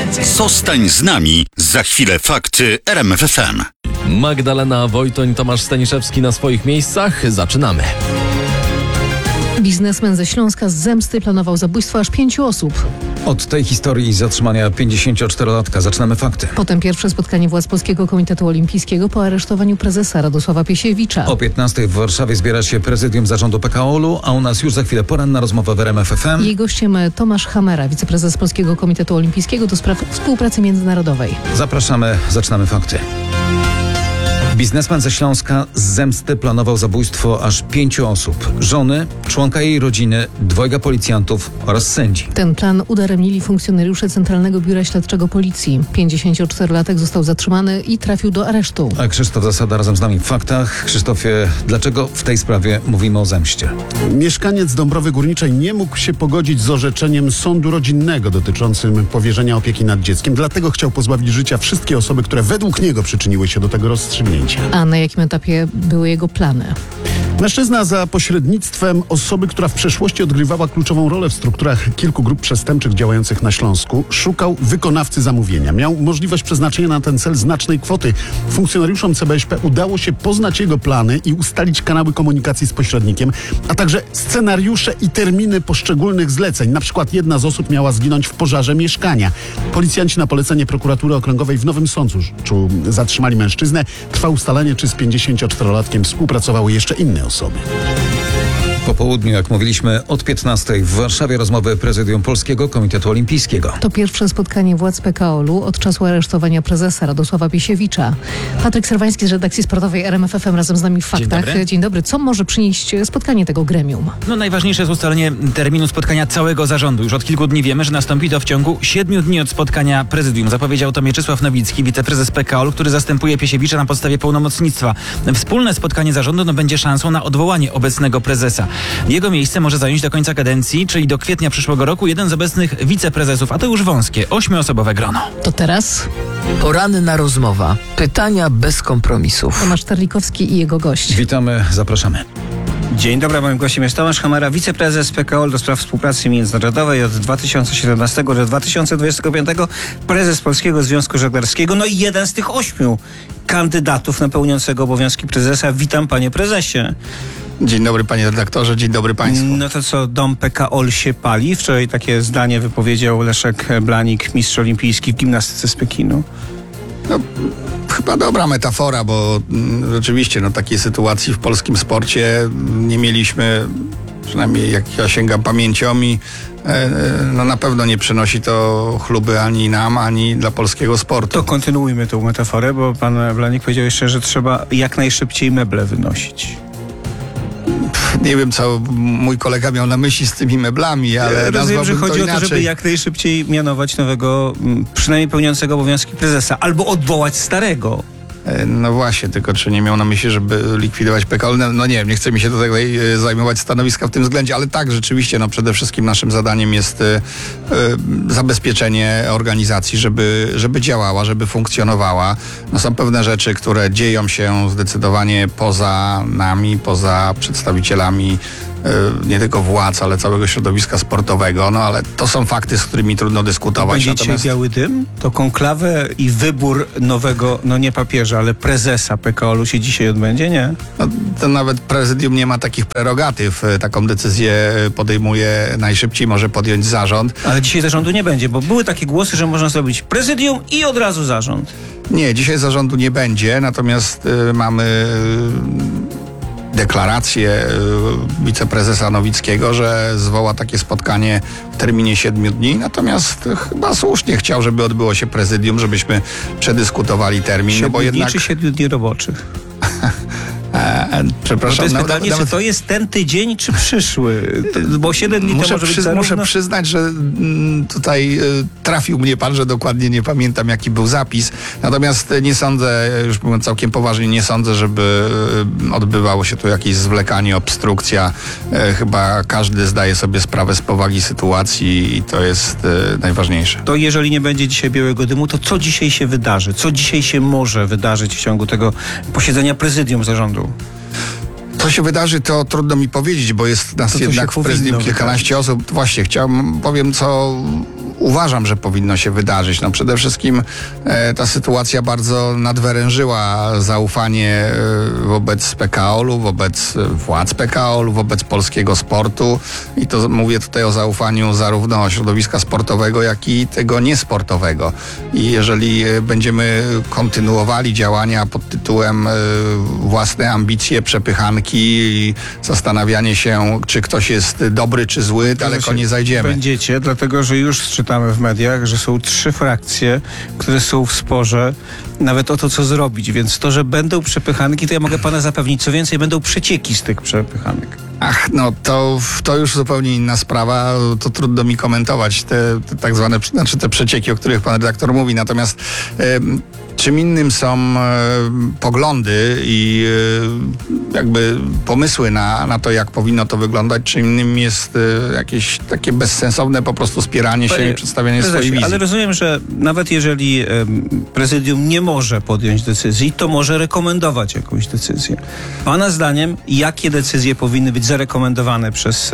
Zostań z nami. Za chwilę fakty RMF FM. Magdalena Wojtoń, Tomasz Staniszewski na swoich miejscach. Zaczynamy. Biznesmen ze Śląska z zemsty planował zabójstwo aż 5 osób. Od tej historii zatrzymania 54-latka zaczynamy fakty. Potem pierwsze spotkanie władz Polskiego Komitetu Olimpijskiego po aresztowaniu prezesa Radosława Piesiewicza. O 15:00 w Warszawie zbiera się prezydium zarządu PKOL-u, a u nas już za chwilę poranna rozmowa w RMF FM. Jej gościem Tomasz Hamera, wiceprezes Polskiego Komitetu Olimpijskiego do spraw współpracy międzynarodowej. Zapraszamy, zaczynamy fakty. Biznesmen ze Śląska z zemsty planował zabójstwo aż 5 osób. Żony, członka jej rodziny, 2 policjantów oraz sędzi. Ten plan udaremnili funkcjonariusze Centralnego Biura Śledczego Policji. 54-latek został zatrzymany i trafił do aresztu. A Krzysztof Zasada razem z nami w faktach. Krzysztofie, dlaczego w tej sprawie mówimy o zemście? Mieszkaniec Dąbrowy Górniczej nie mógł się pogodzić z orzeczeniem sądu rodzinnego dotyczącym powierzenia opieki nad dzieckiem. Dlatego chciał pozbawić życia wszystkie osoby, które według niego przyczyniły się do tego rozstrzygnięcia. A na jakim etapie były jego plany? Mężczyzna za pośrednictwem osoby, która w przeszłości odgrywała kluczową rolę w strukturach kilku grup przestępczych działających na Śląsku, szukał wykonawcy zamówienia. Miał możliwość przeznaczenia na ten cel znacznej kwoty. Funkcjonariuszom CBŚP udało się poznać jego plany i ustalić kanały komunikacji z pośrednikiem, a także scenariusze i terminy poszczególnych zleceń. Na przykład jedna z osób miała zginąć w pożarze mieszkania. Policjanci na polecenie prokuratury okręgowej w Nowym Sączu zatrzymali mężczyznę. Trwa ustalenie, czy z 54-latkiem współpracowały jeszcze inne osoby. Po południu, jak mówiliśmy, od 15:00 w Warszawie rozmowy prezydium Polskiego Komitetu Olimpijskiego. To pierwsze spotkanie władz PKOL-u od czasu aresztowania prezesa Radosława Piesiewicza. Patryk Serwański z redakcji sportowej RMF FM razem z nami w faktach. Dzień dobry. Co może przynieść spotkanie tego gremium? Najważniejsze jest ustalenie terminu spotkania całego zarządu. Już od kilku dni wiemy, że nastąpi to w ciągu 7 dni od spotkania prezydium. Zapowiedział to Mieczysław Nowicki, wiceprezes PKOL, który zastępuje Piesiewicza na podstawie pełnomocnictwa. Wspólne spotkanie zarządu będzie szansą na odwołanie obecnego prezesa. Jego miejsce może zająć do końca kadencji, czyli do kwietnia przyszłego roku, jeden z obecnych wiceprezesów, a to już wąskie, 8-osobowe grono. To teraz Poranna rozmowa. Pytania bez kompromisów. Tomasz Terlikowski i jego gość. Witamy, zapraszamy. Dzień dobry, moim gościem jest Tomasz Hamera, wiceprezes PKOL do spraw współpracy międzynarodowej od 2017 do 2025, prezes Polskiego Związku Żeglarskiego, no i jeden z tych 8 kandydatów na pełniącego obowiązki prezesa. Witam, panie prezesie. Dzień dobry, panie redaktorze, dzień dobry państwu. No to co, dom PKOL się pali? Wczoraj takie zdanie wypowiedział Leszek Blanik, mistrz olimpijski w gimnastyce z Pekinu. No, chyba dobra metafora, bo rzeczywiście takiej sytuacji w polskim sporcie nie mieliśmy, przynajmniej jak ja sięgam pamięcią, i na pewno nie przynosi to chluby ani nam, ani dla polskiego sportu. To kontynuujmy tą metaforę, bo pan Blanik powiedział jeszcze, że trzeba jak najszybciej meble wynosić. Nie wiem, co mój kolega miał na myśli z tymi meblami, ale rozumiem, że chodzi to o to, żeby jak najszybciej mianować nowego, przynajmniej pełniącego obowiązki prezesa, albo odwołać starego. No właśnie, tylko czy nie miał na myśli, żeby likwidować PKOL? No nie wiem, nie chce mi się tutaj zajmować stanowiska w tym względzie, ale tak, rzeczywiście, przede wszystkim naszym zadaniem jest zabezpieczenie organizacji, żeby działała, żeby funkcjonowała. Są pewne rzeczy, które dzieją się zdecydowanie poza nami, poza przedstawicielami nie tylko władz, ale całego środowiska sportowego, ale to są fakty, z którymi trudno dyskutować. Będzie dzisiaj biały dym? To konklawę i wybór nowego, nie papieża, ale prezesa PKOL-u się dzisiaj odbędzie, nie? To nawet prezydium nie ma takich prerogatyw. Taką decyzję podejmuje najszybciej, może podjąć zarząd. Ale dzisiaj zarządu nie będzie, bo były takie głosy, że można zrobić prezydium i od razu zarząd. Nie, dzisiaj zarządu nie będzie, natomiast mamy deklarację wiceprezesa Nowickiego, że zwoła takie spotkanie w terminie 7 dni, natomiast chyba słusznie chciał, żeby odbyło się prezydium, żebyśmy przedyskutowali termin. 7 dni czy 7 dni roboczych? Przepraszam. To jest pytanie, czy to jest ten tydzień, czy przyszły? Bo 7 dni to może być zarówno... Muszę przyznać, że tutaj trafił mnie pan, że dokładnie nie pamiętam, jaki był zapis. Natomiast nie sądzę, już mówiąc całkiem poważnie, nie sądzę, żeby odbywało się tu jakieś zwlekanie, obstrukcja. Chyba każdy zdaje sobie sprawę z powagi sytuacji i to jest najważniejsze. To jeżeli nie będzie dzisiaj białego dymu, to co dzisiaj się wydarzy? Co dzisiaj się może wydarzyć w ciągu tego posiedzenia prezydium zarządu? Co się wydarzy, to trudno mi powiedzieć, bo jest nas To, co jednak się w prezydium powinno kilkanaście osób. Właśnie, powiem, co uważam, że powinno się wydarzyć. No przede wszystkim ta sytuacja bardzo nadwyrężyła zaufanie wobec PKOL-u, wobec władz PKOL-u, wobec polskiego sportu i to mówię tutaj o zaufaniu zarówno środowiska sportowego, jak i tego niesportowego. I jeżeli będziemy kontynuowali działania pod tytułem własne ambicje, przepychanki i zastanawianie się, czy ktoś jest dobry, czy zły, daleko nie zajdziemy. Będziecie, dlatego że już czytamy w mediach, że są 3 frakcje, które są w sporze nawet o to, co zrobić. Więc to, że będą przepychanki, to ja mogę pana zapewnić. Co więcej, będą przecieki z tych przepychanek. Ach, no to już zupełnie inna sprawa. To trudno mi komentować te tak zwane, znaczy te przecieki, o których pan redaktor mówi. Natomiast czym innym są poglądy i jakby pomysły na to, jak powinno to wyglądać, czym innym jest jakieś takie bezsensowne po prostu spieranie się i przedstawianie swojej wizji. Ale rozumiem, że nawet jeżeli prezydium nie może podjąć decyzji, to może rekomendować jakąś decyzję. Pana zdaniem, jakie decyzje powinny być zarekomendowane przez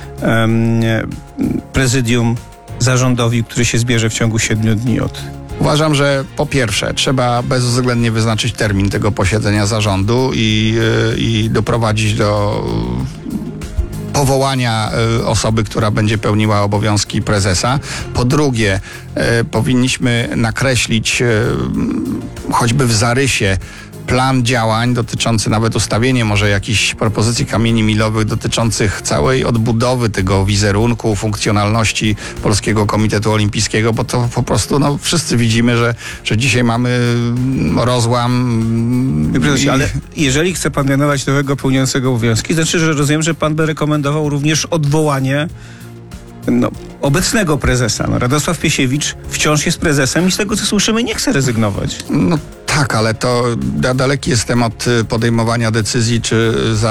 prezydium zarządowi, który się zbierze w ciągu 7 dni od... Uważam, że po pierwsze trzeba bezwzględnie wyznaczyć termin tego posiedzenia zarządu i doprowadzić do powołania osoby, która będzie pełniła obowiązki prezesa. Po drugie, powinniśmy nakreślić choćby w zarysie plan działań dotyczący nawet ustawienia może jakichś propozycji kamieni milowych dotyczących całej odbudowy tego wizerunku, funkcjonalności Polskiego Komitetu Olimpijskiego, bo to po prostu wszyscy widzimy, że dzisiaj mamy rozłam. Ale jeżeli chce pan mianować nowego pełniącego obowiązki, znaczy, że rozumiem, że pan by rekomendował również odwołanie obecnego prezesa. Radosław Piesiewicz wciąż jest prezesem i z tego, co słyszymy, nie chce rezygnować. No tak, ale to daleki jestem od podejmowania decyzji, czy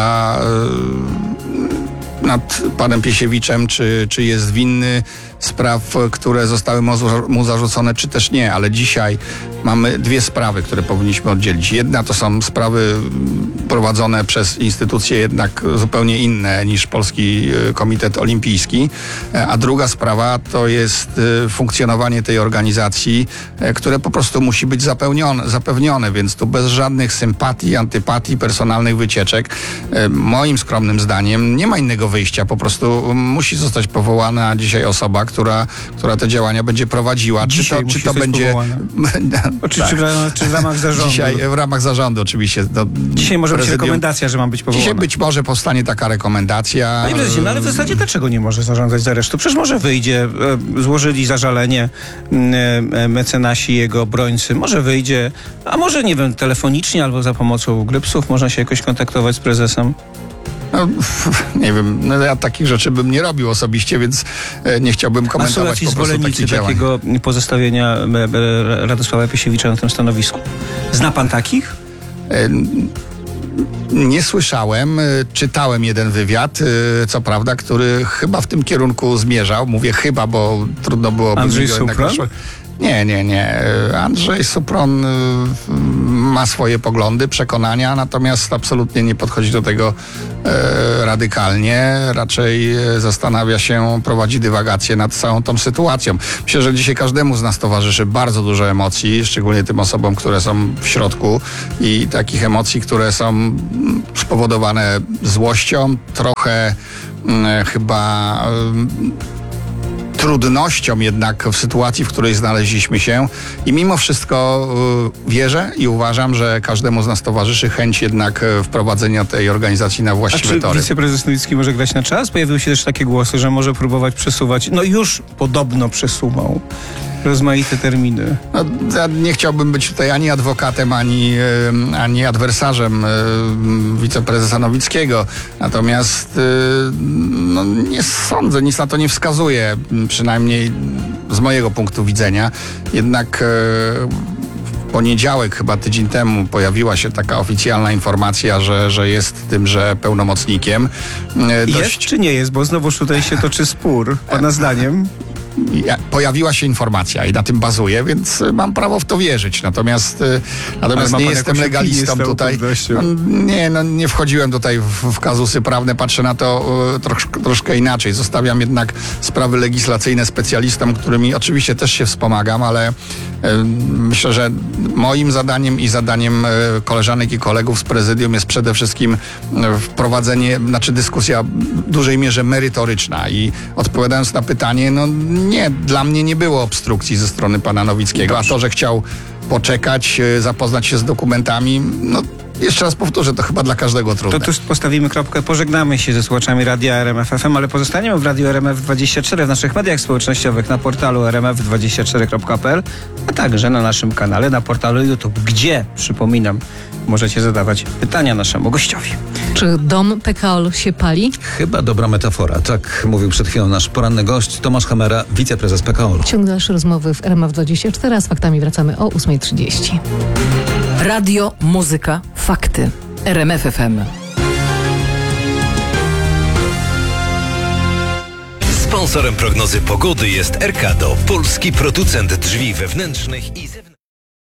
nad panem Piesiewiczem, czy jest winny spraw, które zostały mu zarzucone, czy też nie. Ale dzisiaj mamy 2 sprawy, które powinniśmy oddzielić. Jedna to są sprawy prowadzone przez instytucje jednak zupełnie inne niż Polski Komitet Olimpijski, a druga sprawa to jest funkcjonowanie tej organizacji, które po prostu musi być zapewnione, więc tu bez żadnych sympatii, antypatii, personalnych wycieczek. Moim skromnym zdaniem nie ma innego wyjścia, po prostu musi zostać powołana dzisiaj osoba, która te działania będzie prowadziła. Czy to będzie... Czy w ramach zarządu? Dzisiaj w ramach zarządu oczywiście. Dzisiaj może być rekomendacja, że ma być powołana. Dzisiaj być może powstanie taka rekomendacja. Panie prezydencie, ale w zasadzie dlaczego nie może zarządzać z aresztu? Przecież może wyjdzie, złożyli zażalenie mecenasi i jego obrońcy, może wyjdzie, a może nie wiem, telefonicznie albo za pomocą grypsów można się jakoś kontaktować z prezesem. Nie wiem, ja takich rzeczy bym nie robił osobiście, więc nie chciałbym komentować po prostu takich działań. Takiego pozostawienia Radosława Piesiewicza na tym stanowisku. Zna pan takich? Nie słyszałem, czytałem jeden wywiad, co prawda, który chyba w tym kierunku zmierzał. Mówię chyba, bo trudno było... Andrzej Supron? Nie. Andrzej Supron ma swoje poglądy, przekonania, natomiast absolutnie nie podchodzi do tego radykalnie. Raczej zastanawia się, prowadzi dywagacje nad całą tą sytuacją. Myślę, że dzisiaj każdemu z nas towarzyszy bardzo dużo emocji, szczególnie tym osobom, które są w środku i takich emocji, które są spowodowane złością, trochę chyba... trudnością jednak w sytuacji, w której znaleźliśmy się i mimo wszystko wierzę i uważam, że każdemu z nas towarzyszy chęć jednak wprowadzenia tej organizacji na właściwe tory. A czy wiceprezes Nowicki może grać na czas? Pojawiły się też takie głosy, że może próbować przesuwać, już podobno przesuwał rozmaite terminy. Ja nie chciałbym być tutaj ani adwokatem, ani adwersarzem wiceprezesa Nowickiego. Natomiast nie sądzę, nic na to nie wskazuje, przynajmniej z mojego punktu widzenia. Jednak w poniedziałek, chyba tydzień temu, pojawiła się taka oficjalna informacja, że jest tymże pełnomocnikiem. Jest czy nie jest? Bo znowuż tutaj się toczy spór, pana zdaniem. pojawiła się informacja i na tym bazuję, więc mam prawo w to wierzyć. Natomiast nie jestem legalistą tutaj. Nie wchodziłem tutaj w kazusy prawne, patrzę na to troszkę inaczej. Zostawiam jednak sprawy legislacyjne specjalistom, którymi oczywiście też się wspomagam, ale myślę, że moim zadaniem i zadaniem koleżanek i kolegów z prezydium jest przede wszystkim dyskusja w dużej mierze merytoryczna i odpowiadając na pytanie, dla mnie nie było obstrukcji ze strony pana Nowickiego, a to, że chciał poczekać, zapoznać się z dokumentami, jeszcze raz powtórzę, to chyba dla każdego trudne. To tu postawimy kropkę, pożegnamy się ze słuchaczami Radia RMF FM, ale pozostaniemy w Radiu RMF24, w naszych mediach społecznościowych, na portalu rmf24.pl, a także na naszym kanale, na portalu YouTube, gdzie, przypominam, możecie zadawać pytania naszemu gościowi. Czy dom PKOL się pali? Chyba dobra metafora. Tak mówił przed chwilą nasz poranny gość Tomasz Hamera, wiceprezes PKOL. Ciąg dalszy rozmowy w RMF24, a z faktami wracamy o 8:30. Radio, muzyka, fakty. RMF FM. Sponsorem prognozy pogody jest Erkado, polski producent drzwi wewnętrznych i zewnętrznych.